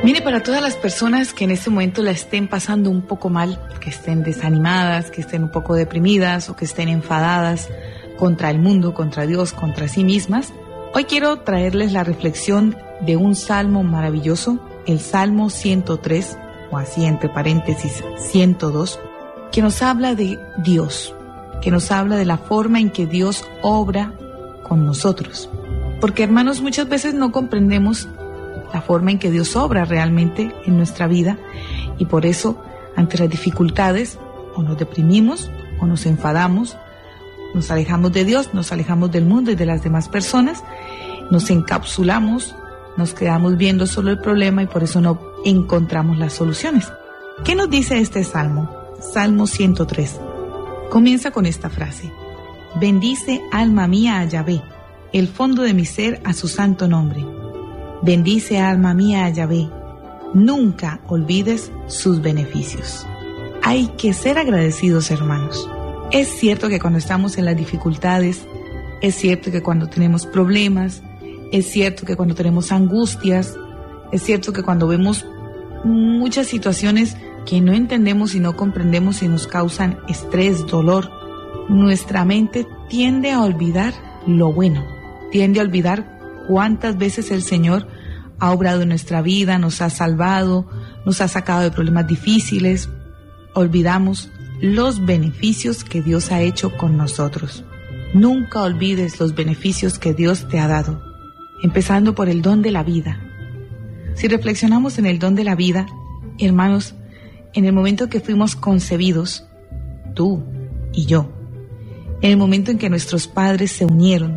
Mire, para todas las personas que en este momento la estén pasando un poco mal, que estén desanimadas, que estén un poco deprimidas o que estén enfadadas contra el mundo, contra Dios, contra sí mismas, hoy quiero traerles la reflexión de un salmo maravilloso, el Salmo 103, o así entre paréntesis 102, que nos habla de Dios, que nos habla de la forma en que Dios obra con nosotros. Porque, hermanos, muchas veces no comprendemos la forma en que Dios obra realmente en nuestra vida y por eso, ante las dificultades, o nos deprimimos o nos enfadamos, nos alejamos de Dios, nos alejamos del mundo y de las demás personas, nos encapsulamos, nos quedamos viendo solo el problema y por eso no encontramos las soluciones. ¿Qué nos dice este salmo? Salmo 103. Comienza con esta frase: bendice, alma mía, a Yahvé, el fondo de mi ser a su santo nombre. Bendice, alma mía, a Yahvé, nunca olvides sus beneficios. Hay que ser agradecidos, hermanos. Es cierto que cuando estamos en las dificultades, es cierto que cuando tenemos problemas, es cierto que cuando tenemos angustias, es cierto que cuando vemos muchas situaciones que no entendemos y no comprendemos y nos causan estrés, dolor, nuestra mente tiende a olvidar lo bueno, tiende a olvidar cuántas veces el Señor ha obrado en nuestra vida, nos ha salvado, nos ha sacado de problemas difíciles. Olvidamos los beneficios que Dios ha hecho con nosotros. Nunca olvides los beneficios que Dios te ha dado, empezando por el don de la vida. Si reflexionamos en el don de la vida, hermanos, en el momento que fuimos concebidos, tú y yo, en el momento en que nuestros padres se unieron,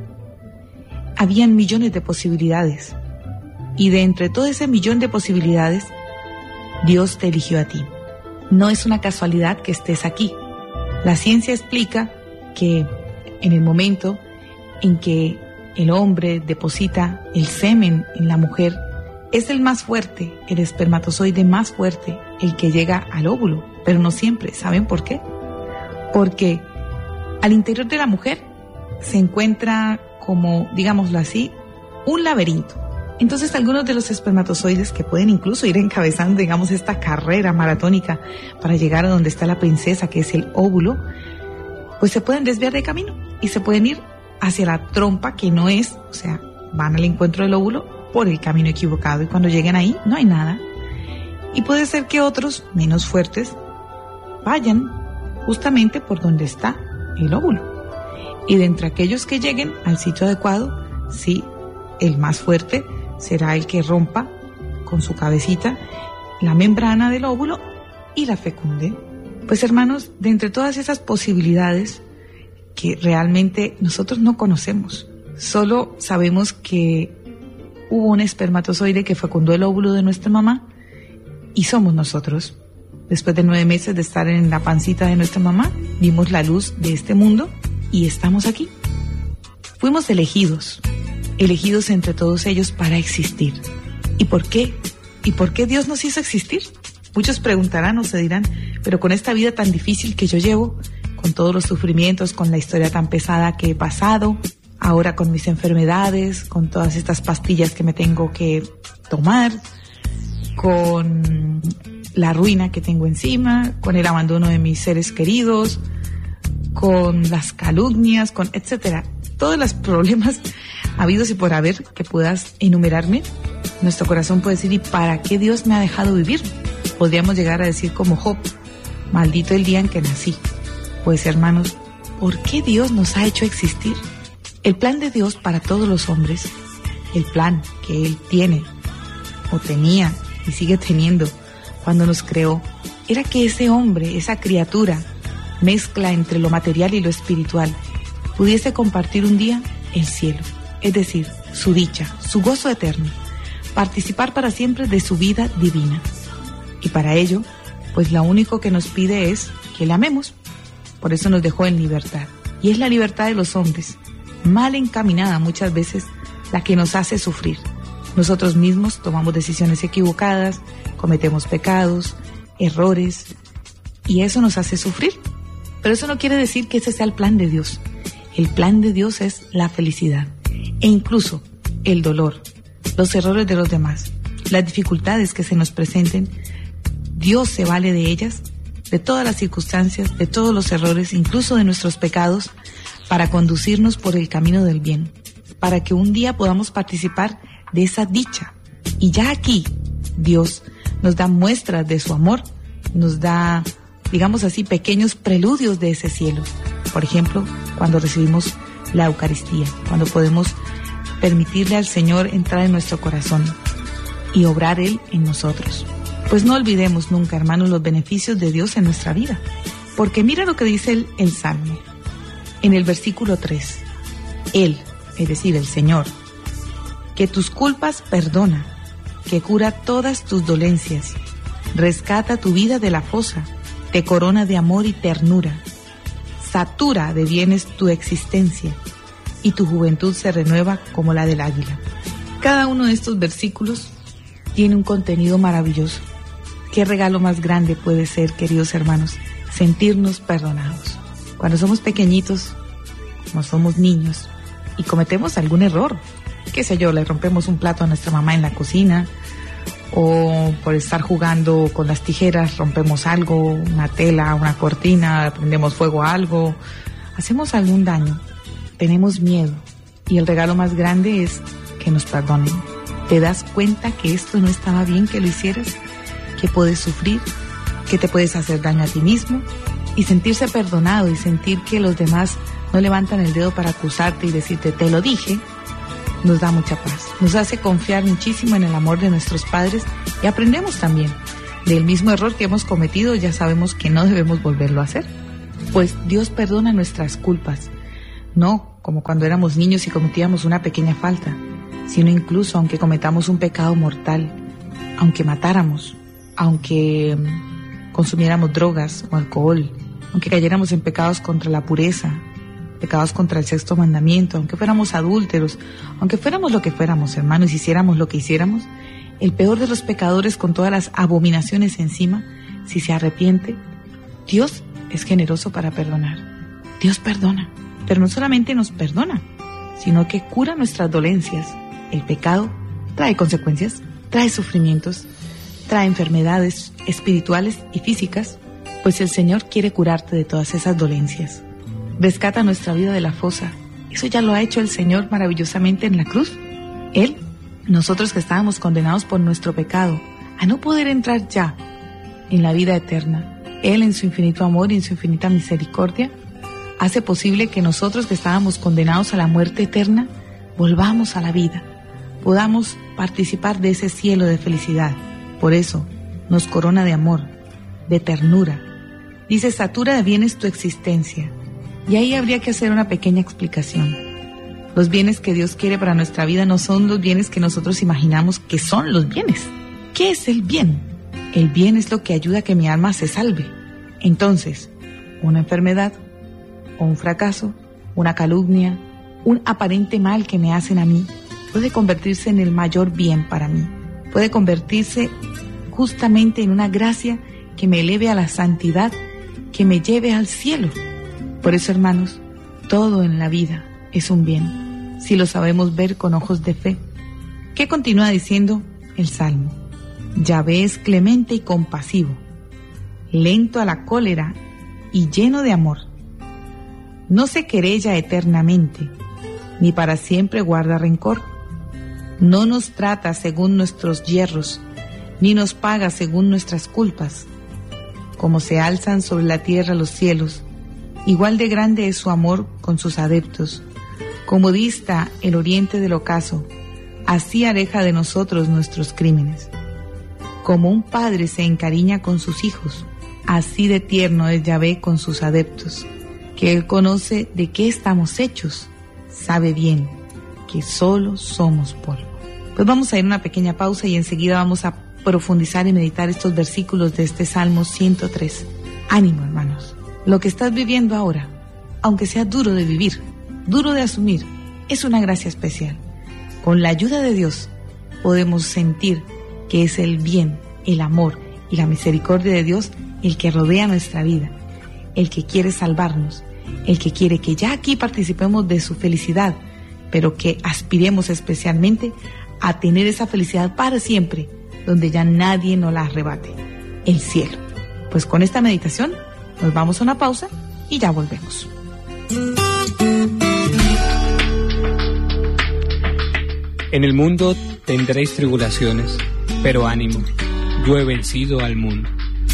habían millones de posibilidades. Y de entre todo ese millón de posibilidades, Dios te eligió a ti. No es una casualidad que estés aquí. La ciencia explica que en el momento en que el hombre deposita el semen en la mujer, es el más fuerte, el espermatozoide más fuerte, el que llega al óvulo. Pero no siempre. ¿Saben por qué? Porque al interior de la mujer se encuentra, como, digámoslo así, un laberinto. Entonces algunos de los espermatozoides que pueden incluso ir encabezando, digamos, esta carrera maratónica para llegar a donde está la princesa, que es el óvulo, pues se pueden desviar de camino y se pueden ir hacia la trompa, que no es, o sea, van al encuentro del óvulo por el camino equivocado y cuando lleguen ahí no hay nada. Y puede ser que otros, menos fuertes, vayan justamente por donde está el óvulo. Y de entre aquellos que lleguen al sitio adecuado, sí, el más fuerte será el que rompa con su cabecita la membrana del óvulo y la fecunde. Pues, hermanos, de entre todas esas posibilidades que realmente nosotros no conocemos, solo sabemos que hubo un espermatozoide que fecundó el óvulo de nuestra mamá y somos nosotros. Después de 9 meses de estar en la pancita de nuestra mamá, vimos la luz de este mundo y estamos aquí. Fuimos elegidos entre todos ellos para existir. ¿Y por qué? ¿Y por qué Dios nos hizo existir? Muchos preguntarán o se dirán, pero con esta vida tan difícil que yo llevo, con todos los sufrimientos, con la historia tan pesada que he pasado, ahora con mis enfermedades, con todas estas pastillas que me tengo que tomar, con la ruina que tengo encima, con el abandono de mis seres queridos, con las calumnias, con etcétera, todos los problemas habidos y por haber que puedas enumerarme, nuestro corazón puede decir, ¿y para qué Dios me ha dejado vivir? Podríamos llegar a decir como Job, maldito el día en que nací. Pues, hermanos, ¿por qué Dios nos ha hecho existir? El plan de Dios para todos los hombres, el plan que Él tiene o tenía y sigue teniendo cuando nos creó, era que ese hombre, esa criatura, mezcla entre lo material y lo espiritual, pudiese compartir un día el cielo, es decir, su dicha, su gozo eterno, participar para siempre de su vida divina. Y para ello, pues lo único que nos pide es que le amemos. Por eso nos dejó en libertad. Y es la libertad de los hombres, mal encaminada muchas veces, la que nos hace sufrir. Nosotros mismos tomamos decisiones equivocadas, cometemos pecados, errores, y eso nos hace sufrir. Pero eso no quiere decir que ese sea el plan de Dios. El plan de Dios es la felicidad e incluso el dolor, los errores de los demás, las dificultades que se nos presenten, Dios se vale de ellas, de todas las circunstancias, de todos los errores, incluso de nuestros pecados, para conducirnos por el camino del bien, para que un día podamos participar de esa dicha. Y ya aquí Dios nos da muestras de su amor, nos da, digamos así, pequeños preludios de ese cielo. Por ejemplo, cuando recibimos la Eucaristía, cuando podemos permitirle al Señor entrar en nuestro corazón y obrar Él en nosotros. Pues no olvidemos nunca, hermanos, los beneficios de Dios en nuestra vida. Porque mira lo que dice el Salmo. En el versículo 3, Él, es decir, el Señor, que tus culpas perdona, que cura todas tus dolencias, rescata tu vida de la fosa, te corona de amor y ternura, satura de bienes tu existencia, y tu juventud se renueva como la del águila. Cada uno de estos versículos tiene un contenido maravilloso. ¿Qué regalo más grande puede ser, queridos hermanos, sentirnos perdonados? Cuando somos pequeñitos, cuando somos niños y cometemos algún error, qué sé yo, le rompemos un plato a nuestra mamá en la cocina, o por estar jugando con las tijeras rompemos algo, una tela, una cortina, prendemos fuego a algo, hacemos algún daño, tenemos miedo, y el regalo más grande es que nos perdonen. ¿Te das cuenta que esto no estaba bien que lo hicieras? Que puedes sufrir, que te puedes hacer daño a ti mismo, y sentirse perdonado y sentir que los demás no levantan el dedo para acusarte y decirte te lo dije, nos da mucha paz, nos hace confiar muchísimo en el amor de nuestros padres, y aprendemos también del mismo error que hemos cometido, ya sabemos que no debemos volverlo a hacer, pues Dios perdona nuestras culpas, no como cuando éramos niños y cometíamos una pequeña falta, sino incluso aunque cometamos un pecado mortal, aunque matáramos, aunque consumiéramos drogas o alcohol, aunque cayéramos en pecados contra la pureza, pecados contra el sexto mandamiento, aunque fuéramos adúlteros, aunque fuéramos lo que fuéramos, hermanos, y hiciéramos lo que hiciéramos, el peor de los pecadores con todas las abominaciones encima, si se arrepiente, Dios es generoso para perdonar. Dios perdona, pero no solamente nos perdona, sino que cura nuestras dolencias. El pecado trae consecuencias, trae sufrimientos, trae enfermedades espirituales y físicas, pues el Señor quiere curarte de todas esas dolencias. Rescata nuestra vida de la fosa. Eso ya lo ha hecho el Señor maravillosamente en la cruz. Él, nosotros que estábamos condenados por nuestro pecado, a no poder entrar ya en la vida eterna, Él en su infinito amor y en su infinita misericordia, hace posible que nosotros que estábamos condenados a la muerte eterna, volvamos a la vida, podamos participar de ese cielo de felicidad. Por eso nos corona de amor, de ternura. Dice, satura de bienes tu existencia. Y ahí habría que hacer una pequeña explicación. Los bienes que Dios quiere para nuestra vida no son los bienes que nosotros imaginamos que son los bienes. ¿Qué es el bien? El bien es lo que ayuda a que mi alma se salve. Entonces, una enfermedad, o un fracaso, una calumnia, un aparente mal que me hacen a mí, puede convertirse en el mayor bien para mí. Puede convertirse justamente en una gracia que me eleve a la santidad, que me lleve al cielo. Por eso, hermanos, todo en la vida es un bien, si lo sabemos ver con ojos de fe. ¿Qué continúa diciendo el Salmo? Yahvé es clemente y compasivo, lento a la cólera y lleno de amor. No se querella eternamente, ni para siempre guarda rencor. No nos trata según nuestros yerros, ni nos paga según nuestras culpas. Como se alzan sobre la tierra los cielos, igual de grande es su amor con sus adeptos. Como dista el oriente del ocaso, así aleja de nosotros nuestros crímenes. Como un padre se encariña con sus hijos, así de tierno es Yahvé con sus adeptos, que Él conoce de qué estamos hechos, sabe bien que solo somos polvo. Pues vamos a ir a una pequeña pausa y enseguida vamos a profundizar y meditar estos versículos de este Salmo 103. Ánimo, hermanos. Lo que estás viviendo ahora, aunque sea duro de vivir, duro de asumir, es una gracia especial. Con la ayuda de Dios podemos sentir que es el bien, el amor y la misericordia de Dios el que rodea nuestra vida, el que quiere salvarnos, el que quiere que ya aquí participemos de su felicidad, pero que aspiremos especialmente a tener esa felicidad para siempre, donde ya nadie nos la arrebate, el cielo. Pues con esta meditación nos vamos a una pausa y ya volvemos. En el mundo tendréis tribulaciones, pero ánimo, yo he vencido al mundo.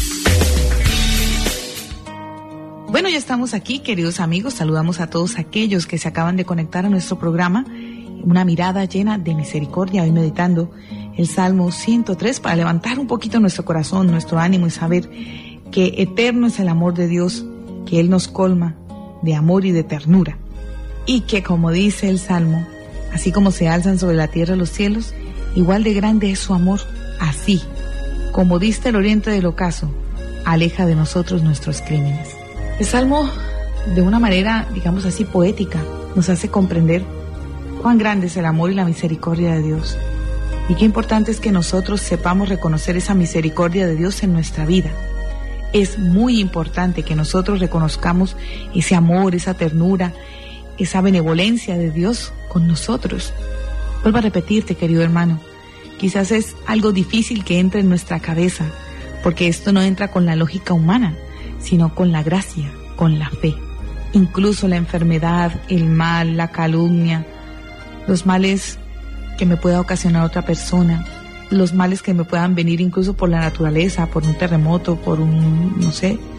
Bueno, ya estamos aquí, queridos amigos. Saludamos a todos aquellos que se acaban de conectar a nuestro programa. Una mirada llena de misericordia, hoy meditando el Salmo 103 para levantar un poquito nuestro corazón, nuestro ánimo y saber que eterno es el amor de Dios, que Él nos colma de amor y de ternura. Y que, como dice el Salmo, así como se alzan sobre la tierra los cielos, igual de grande es su amor. Así, como dista el oriente del ocaso, aleja de nosotros nuestros crímenes. El Salmo, de una manera, digamos así, poética, nos hace comprender cuán grande es el amor y la misericordia de Dios. Y qué importante es que nosotros sepamos reconocer esa misericordia de Dios en nuestra vida. Es muy importante que nosotros reconozcamos ese amor, esa ternura, esa benevolencia de Dios con nosotros. Vuelvo a repetirte, querido hermano, quizás es algo difícil que entre en nuestra cabeza, porque esto no entra con la lógica humana, sino con la gracia, con la fe. Incluso la enfermedad, el mal, la calumnia, los males que me pueda ocasionar otra persona, los males que me puedan venir incluso por la naturaleza, por un terremoto, por una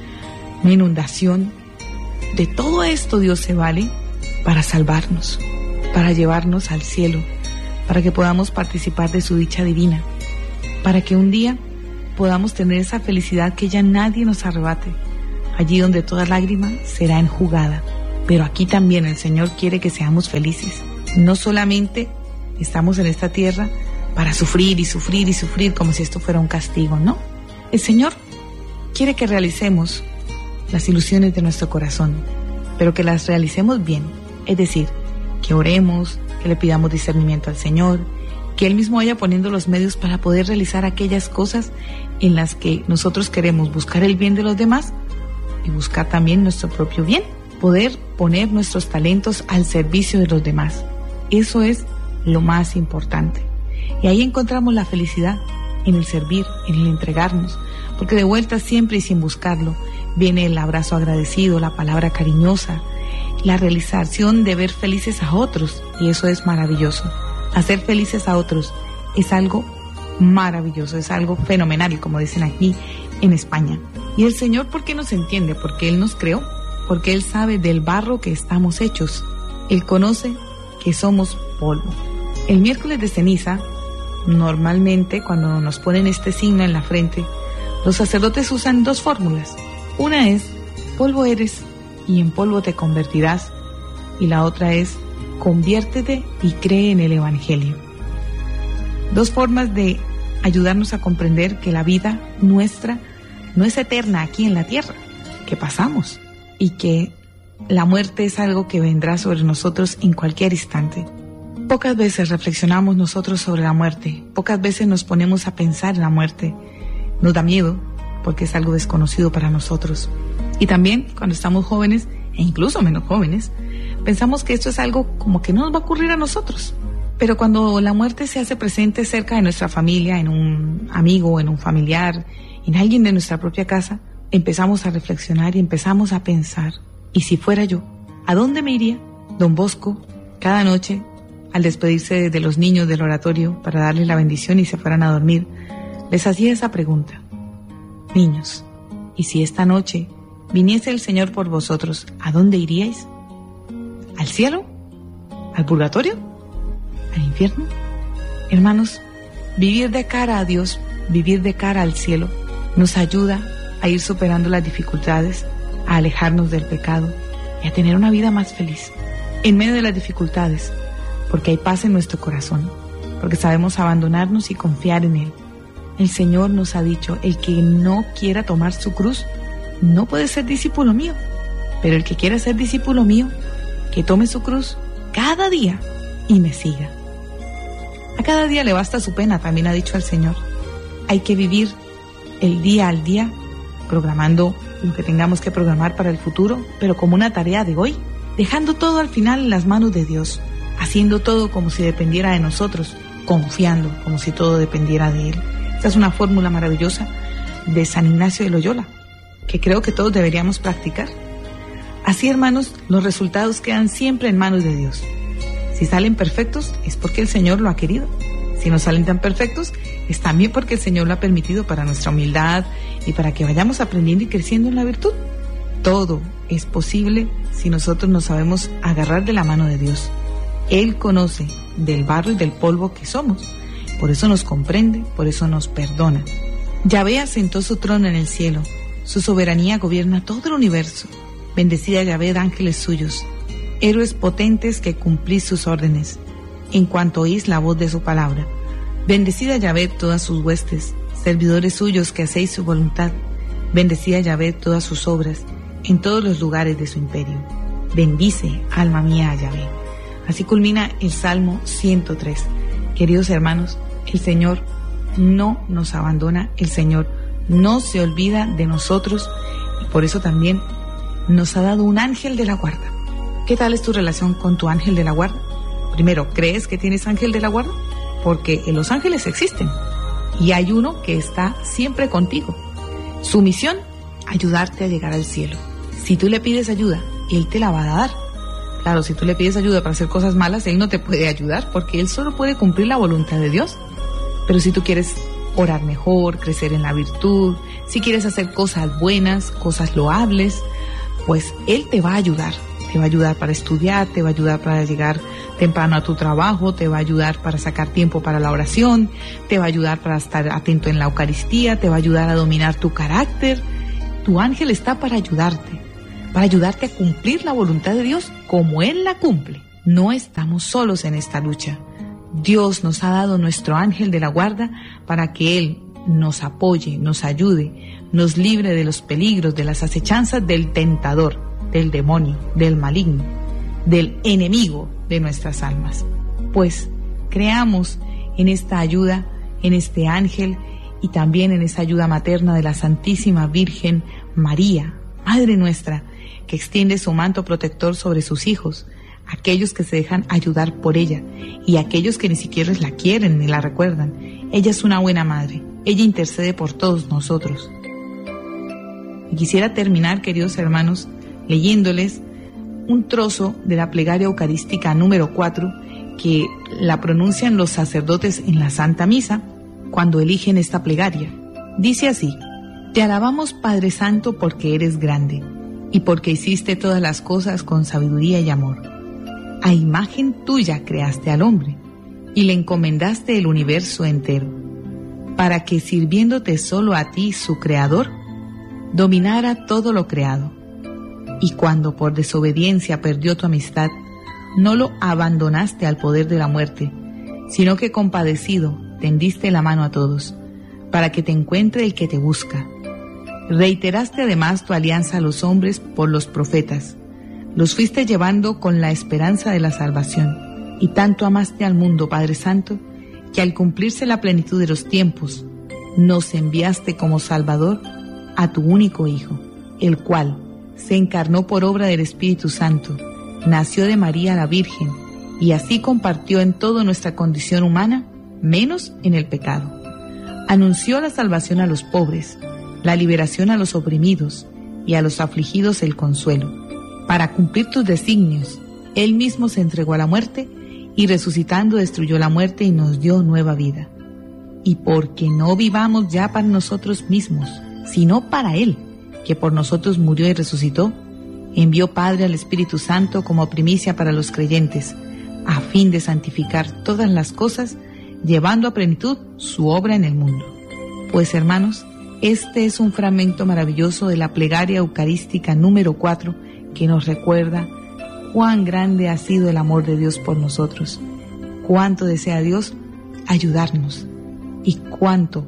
inundación. De todo esto Dios se vale para salvarnos, para llevarnos al cielo, para que podamos participar de su dicha divina, para que un día podamos tener esa felicidad que ya nadie nos arrebate, allí donde toda lágrima será enjugada. Pero aquí también el Señor quiere que seamos felices. No solamente estamos en esta tierra para sufrir y sufrir y sufrir como si esto fuera un castigo, ¿no? El Señor quiere que realicemos las ilusiones de nuestro corazón, pero que las realicemos bien, es decir, que oremos, que le pidamos discernimiento al Señor, que Él mismo vaya poniendo los medios para poder realizar aquellas cosas en las que nosotros queremos buscar el bien de los demás y buscar también nuestro propio bien, poder poner nuestros talentos al servicio de los demás. Eso es lo más importante. Y ahí encontramos la felicidad, en el servir, en el entregarnos, porque de vuelta siempre y sin buscarlo, viene el abrazo agradecido, la palabra cariñosa, la realización de ver felices a otros, y eso es maravilloso. Hacer felices a otros es algo maravilloso, es algo fenomenal, como dicen aquí en España. Y el Señor, ¿por qué nos entiende? Porque Él nos creó, porque Él sabe del barro que estamos hechos. Él conoce que somos polvo. El miércoles de ceniza, normalmente cuando nos ponen este signo en la frente, los sacerdotes usan dos fórmulas. Una es, polvo eres y en polvo te convertirás. Y la otra es, conviértete y cree en el Evangelio. Dos formas de ayudarnos a comprender que la vida nuestra no es eterna aquí en la tierra, que pasamos y que la muerte es algo que vendrá sobre nosotros en cualquier instante. Pocas veces reflexionamos nosotros sobre la muerte, pocas veces nos ponemos a pensar en la muerte. Nos da miedo porque es algo desconocido para nosotros. Y también cuando estamos jóvenes, e incluso menos jóvenes, pensamos que esto es algo como que no nos va a ocurrir a nosotros. Pero cuando la muerte se hace presente cerca de nuestra familia, en un amigo, en un familiar, en alguien de nuestra propia casa, empezamos a reflexionar y empezamos a pensar, ¿y si fuera yo? ¿A dónde me iría? Don Bosco, cada noche, al despedirse de los niños del oratorio para darles la bendición y se fueran a dormir, les hacía esa pregunta. Niños, ¿y si esta noche viniese el Señor por vosotros, ¿a dónde iríais? ¿Al cielo? ¿Al purgatorio? ¿Al infierno? Hermanos, vivir de cara a Dios, vivir de cara al cielo, nos ayuda a ir superando las dificultades, a alejarnos del pecado y a tener una vida más feliz. En medio de las dificultades, porque hay paz en nuestro corazón, porque sabemos abandonarnos y confiar en Él. El Señor nos ha dicho, el que no quiera tomar su cruz, no puede ser discípulo mío. Pero el que quiera ser discípulo mío, que tome su cruz cada día y me siga. A cada día le basta su pena, también ha dicho el Señor. Hay que vivir el día al día, programando lo que tengamos que programar para el futuro, pero como una tarea de hoy, dejando todo al final en las manos de Dios, haciendo todo como si dependiera de nosotros, confiando como si todo dependiera de Él, Esta es una fórmula maravillosa de San Ignacio de Loyola, que creo que todos deberíamos practicar. Así, hermanos, los resultados quedan siempre en manos de Dios. Si salen perfectos, es porque el Señor lo ha querido. Si no salen tan perfectos, es también porque el Señor lo ha permitido para nuestra humildad y para que vayamos aprendiendo y creciendo en la virtud. Todo es posible si nosotros nos sabemos agarrar de la mano de Dios. Él conoce del barro y del polvo que somos. Por eso nos comprende, por eso nos perdona. Yahvé asentó su trono en el cielo. Su soberanía gobierna todo el universo. Bendecida Yahvé, ángeles suyos, héroes potentes que cumplís sus órdenes, en cuanto oís la voz de su palabra. Bendecida Yahvé todas sus huestes, servidores suyos que hacéis su voluntad. Bendecida Yahvé todas sus obras, en todos los lugares de su imperio. Bendice, alma mía, a Yahvé. Así culmina el Salmo 103. Queridos hermanos, el Señor no nos abandona, el Señor no se olvida de nosotros, y por eso también nos ha dado un ángel de la guarda. ¿Qué tal es tu relación con tu ángel de la guarda? Primero, ¿crees que tienes ángel de la guarda? Porque los ángeles existen y hay uno que está siempre contigo. Su misión, ayudarte a llegar al cielo. Si tú le pides ayuda, Él te la va a dar. Claro, si tú le pides ayuda para hacer cosas malas, Él no te puede ayudar porque Él solo puede cumplir la voluntad de Dios. Pero si tú quieres orar mejor, crecer en la virtud, si quieres hacer cosas buenas, cosas loables, pues Él te va a ayudar. Te va a ayudar para estudiar, te va a ayudar para llegar temprano a tu trabajo, te va a ayudar para sacar tiempo para la oración, te va a ayudar para estar atento en la Eucaristía, te va a ayudar a dominar tu carácter. Tu ángel está para ayudarte a cumplir la voluntad de Dios como Él la cumple. No estamos solos en esta lucha. Dios nos ha dado nuestro ángel de la guarda para que Él nos apoye, nos ayude, nos libre de los peligros, de las acechanzas del tentador, del demonio, del maligno, del enemigo de nuestras almas. Pues creamos en esta ayuda, en este ángel y también en esa ayuda materna de la Santísima Virgen María, Madre nuestra, que extiende su manto protector sobre sus hijos, aquellos que se dejan ayudar por ella y aquellos que ni siquiera la quieren ni la recuerdan. Ella es una buena madre, ella intercede por todos nosotros. Y quisiera terminar, queridos hermanos, leyéndoles un trozo de la plegaria eucarística número 4 que la pronuncian los sacerdotes en la Santa Misa cuando eligen esta plegaria. Dice así: Te alabamos, Padre Santo, porque eres grande y porque hiciste todas las cosas con sabiduría y amor. A imagen tuya creaste al hombre y le encomendaste el universo entero, para que, sirviéndote solo a ti, su creador, dominara todo lo creado. Y cuando por desobediencia perdió tu amistad, no lo abandonaste al poder de la muerte, sino que compadecido tendiste la mano a todos, para que te encuentre el que te busca. Reiteraste además tu alianza a los hombres por los profetas, los fuiste llevando con la esperanza de la salvación, y tanto amaste al mundo, Padre Santo, que al cumplirse la plenitud de los tiempos, nos enviaste como Salvador a tu único Hijo, el cual se encarnó por obra del Espíritu Santo, nació de María la Virgen, y así compartió en toda nuestra condición humana, menos en el pecado. Anunció la salvación a los pobres, la liberación a los oprimidos, y a los afligidos el consuelo. Para cumplir tus designios, Él mismo se entregó a la muerte, y resucitando destruyó la muerte y nos dio nueva vida. Y porque no vivamos ya para nosotros mismos, sino para Él, que por nosotros murió y resucitó, envió Padre al Espíritu Santo como primicia para los creyentes, a fin de santificar todas las cosas, llevando a plenitud su obra en el mundo. Pues, hermanos, este es un fragmento maravilloso de la plegaria eucarística número 4 que nos recuerda cuán grande ha sido el amor de Dios por nosotros, cuánto desea Dios ayudarnos y cuánto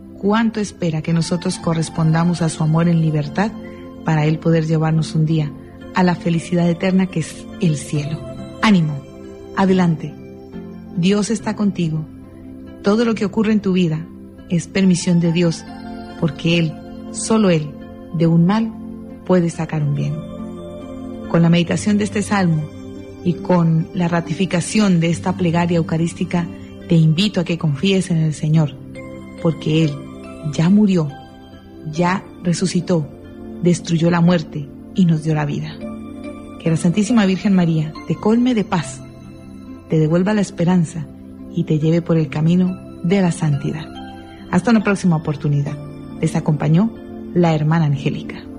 espera que nosotros correspondamos a su amor en libertad para Él poder llevarnos un día a la felicidad eterna que es el cielo. Ánimo, adelante, Dios está contigo. Todo lo que ocurre en tu vida es permisión de Dios, porque Él, solo Él, de un mal puede sacar un bien. Con la meditación de este salmo y con la ratificación de esta plegaria eucarística, te invito a que confíes en el Señor, porque Él ya murió, ya resucitó, destruyó la muerte y nos dio la vida. Que la Santísima Virgen María te colme de paz, te devuelva la esperanza y te lleve por el camino de la santidad. Hasta una próxima oportunidad. Les acompañó la hermana Angélica.